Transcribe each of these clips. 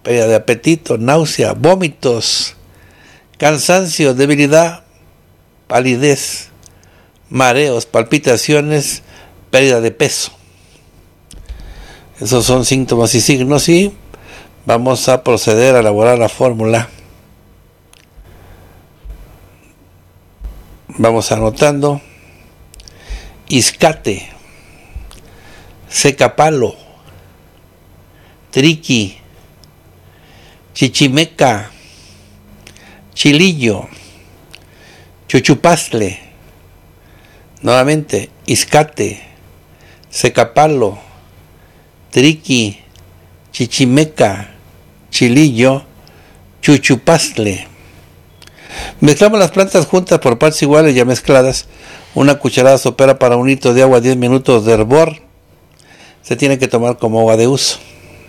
pérdida de apetito, náusea, vómitos, cansancio, debilidad, palidez, mareos, palpitaciones, pérdida de peso. Esos son síntomas y signos y vamos a proceder a elaborar la fórmula. Vamos anotando: iscate, secapalo, triqui, chichimeca, chilillo, chuchupastle. Nuevamente: iscate, secapalo, triqui, chichimeca, chilillo, chuchupastle. Mezclamos las plantas juntas por partes iguales ya mezcladas. Una cucharada sopera para un litro de agua, 10 minutos de hervor. Se tiene que tomar como agua de uso.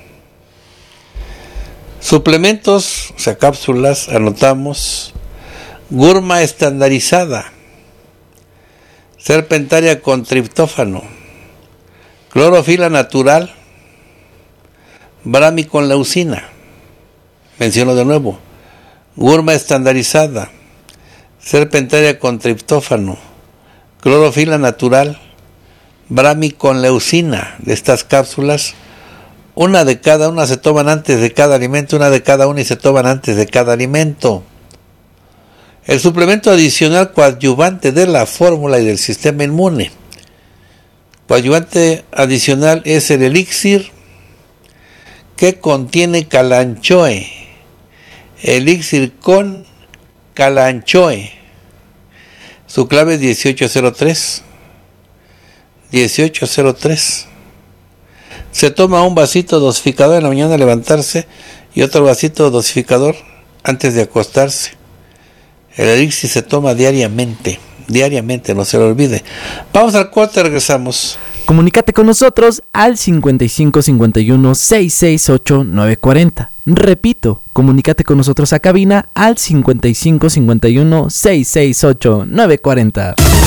Suplementos, o sea, cápsulas, anotamos: gurma estandarizada, serpentaria con triptófano, clorofila natural, brami con leucina. Menciono de nuevo: gurma estandarizada, serpentaria con triptófano, clorofila natural, brami con leucina. De estas cápsulas, una de cada una se toman antes de cada alimento, una de cada una y se toman antes de cada alimento. El suplemento adicional coadyuvante de la fórmula y del sistema inmune. Coadyuvante adicional es el elixir que contiene calanchoe. Elixir con calanchoe. Su clave es 1803. 1803. Se toma un vasito dosificador en la mañana al levantarse y otro vasito dosificador antes de acostarse. El elixir se toma diariamente, no se lo olvide. Vamos al corte, regresamos. Comunícate con nosotros al 55 51 668 940. Repito, comunícate con nosotros a cabina al 55 51 668 940.